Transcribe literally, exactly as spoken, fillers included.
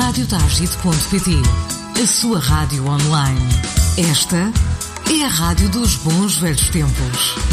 rádio target ponto pt, a sua rádio online. Esta é a rádio dos bons velhos tempos.